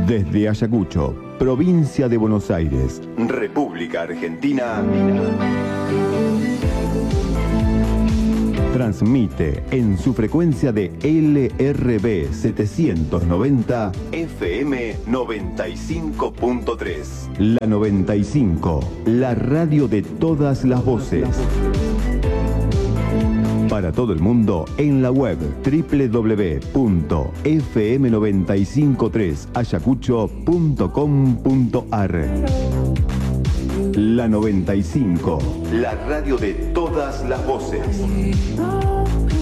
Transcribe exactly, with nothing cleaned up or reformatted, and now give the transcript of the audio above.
Desde Ayacucho, provincia de Buenos Aires, República Argentina, transmite en su frecuencia de L R B setecientos noventa F M noventa y cinco punto tres. La noventa y cinco, la radio de todas las voces. Para todo el mundo en la web doble u doble u doble u punto f m noventa y cinco tres ayacucho punto com punto a r. La noventa y cinco, la radio de todas las voces.